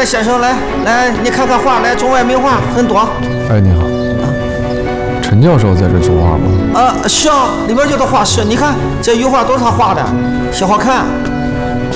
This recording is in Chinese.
来，先生，来，你看看画，来，中外名画很多。 哎，你好，陈教授在这作画吗？ 是啊，里边有的画室，你看这油画都是他画的，小好看。